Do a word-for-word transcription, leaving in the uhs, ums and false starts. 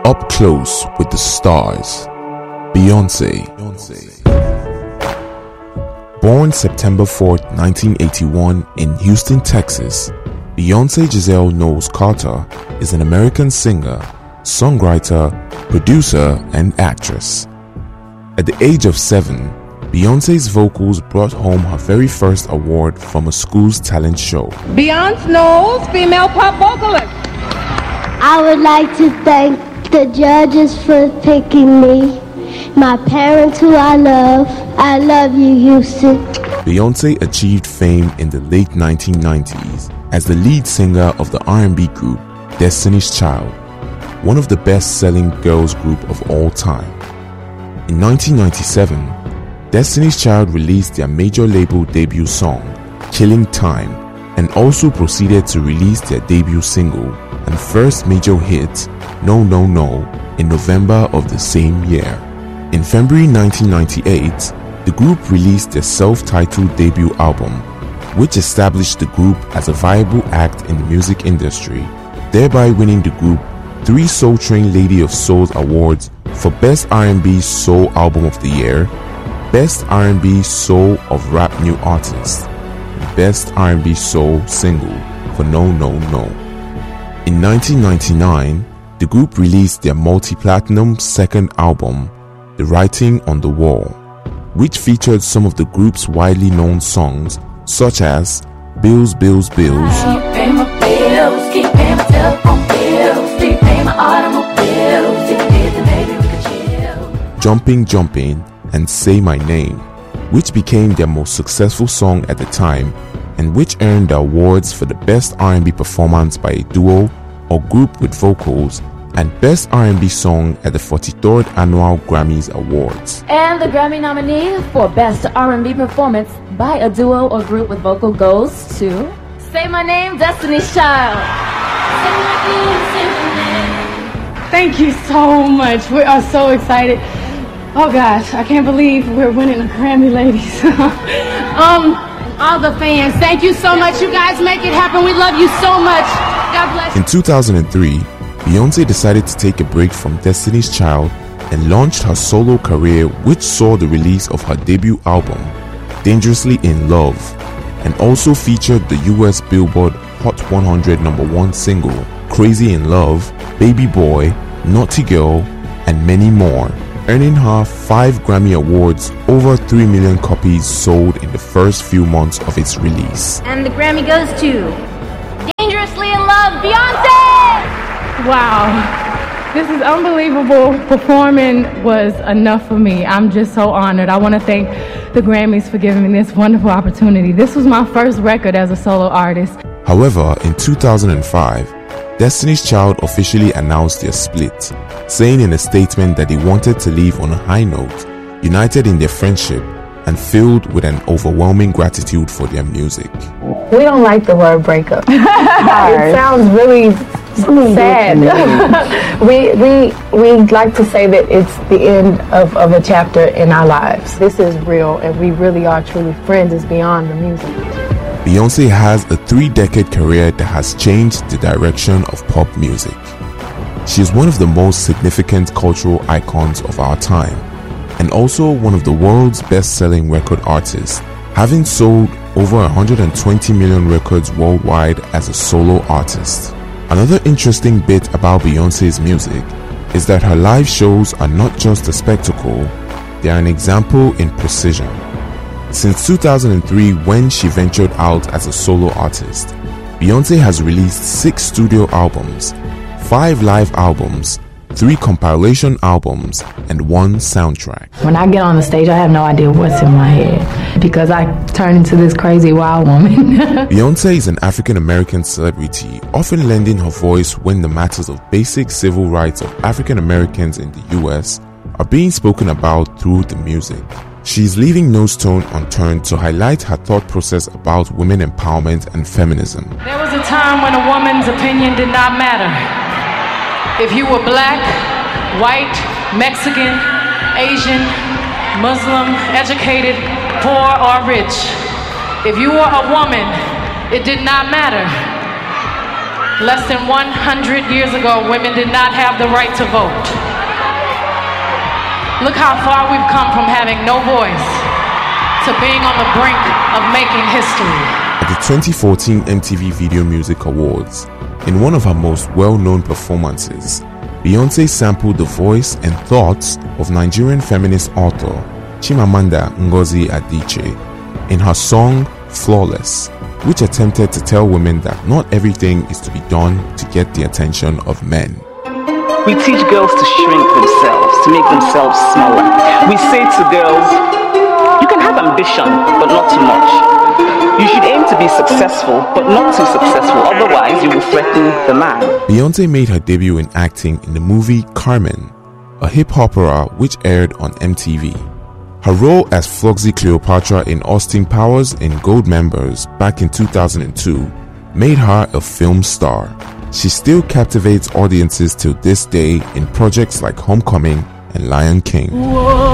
Up Close with the Stars, Beyonce. Born September fourth, nineteen eighty-one in Houston, Texas, Beyonce Giselle Knowles Carter is an American singer, songwriter, producer, and actress. At the age of seven, Beyonce's vocals brought home her very first award from a school's talent show. Beyonce Knowles, female pop vocalist. I would like to thank the judges for picking me, my parents who I love. I love you, Houston. Beyonce achieved fame in the late nineteen nineties as the lead singer of the R and B group Destiny's Child, one of the best-selling girls group of all time. In nineteen ninety-seven, Destiny's Child released their major label debut song, Killing Time, and also proceeded to release their debut single and first major hit, No No No, in November of the same year. In February nineteen ninety-eight, the group released their self-titled debut album, which established the group as a viable act in the music industry, thereby winning the group three Soul Train Lady of Soul awards for Best R and B Soul Album of the Year, Best R and B Soul of Rap New Artist, and Best R and B Soul Single for No No No. In nineteen ninety-nine, the group released their multi-platinum second album, The Writing on the Wall, which featured some of the group's widely known songs such as Bills, Bills, Bills, Keep paying my bills, keep paying my telephone bills, keep paying my automobiles, if you did then maybe we could chill. Jumping, Jumping, and Say My Name, which became their most successful song at the time and which earned the awards for the Best R and B Performance by a Duo or Group with Vocals and Best R and B Song at the forty-third Annual Grammys Awards. And the Grammy nominee for Best R and B Performance by a Duo or Group with Vocal goes to Say My Name, Destiny's Child. Say my name, say my name. Thank you so much. We are so excited. Oh gosh, I can't believe we're winning a Grammy, ladies. um, all the fans, thank you so much. You guys make it happen. We love you so much. God bless you. In two thousand three, Beyonce decided to take a break from Destiny's Child and launched her solo career, which saw the release of her debut album, Dangerously in Love, and also featured the U S Billboard Hot one hundred number one single, Crazy in Love, Baby Boy, Naughty Girl, and many more, earning her five Grammy Awards, over three million copies sold in the first few months of its release. And the Grammy goes to Dangerously in Love, Beyonce! Wow, this is unbelievable. Performing was enough for me. I'm just so honored. I want to thank the Grammys for giving me this wonderful opportunity. This was my first record as a solo artist. However, in two thousand five, Destiny's Child officially announced their split, saying in a statement that they wanted to leave on a high note, united in their friendship and filled with an overwhelming gratitude for their music. We don't like the word breakup. It sounds really sad. we we we like to say that it's the end of, of a chapter in our lives. This is real, and we really are truly friends. It's beyond the music. Beyonce has a three-decade career that has changed the direction of pop music. She is one of the most significant cultural icons of our time, and also one of the world's best-selling record artists, having sold over one hundred twenty million records worldwide as a solo artist. Another interesting bit about Beyonce's music is that her live shows are not just a spectacle, they are an example in precision. Since two thousand three, when she ventured out as a solo artist, Beyonce has released six studio albums, five live albums, three compilation albums, and one soundtrack. When I get on the stage, I have no idea what's in my head because I turn into this crazy wild woman. Beyonce is an African-American celebrity, often lending her voice when the matters of basic civil rights of African-Americans in the U S are being spoken about through the music. She is leaving no stone unturned to highlight her thought process about women empowerment and feminism. There was a time when a woman's opinion did not matter. If you were black, white, Mexican, Asian, Muslim, educated, poor or rich, if you were a woman, it did not matter. Less than one hundred years ago, women did not have the right to vote. Look how far we've come from having no voice to being on the brink of making history. At the twenty fourteen M T V Video Music Awards, in one of her most well-known performances, Beyonce sampled the voice and thoughts of Nigerian feminist author Chimamanda Ngozi Adichie in her song Flawless, which attempted to tell women that not everything is to be done to get the attention of men. We teach girls to shrink themselves, to make themselves smaller. We say to girls, you can have ambition, but not too much. You should aim to be successful, but not too successful, otherwise you will threaten the man. Beyonce made her debut in acting in the movie Carmen, a hip-hop opera which aired on M T V. Her role as Floxy Cleopatra in Austin Powers in Goldmembers back in two thousand two made her a film star. She still captivates audiences till this day in projects like Homecoming and Lion King. Whoa.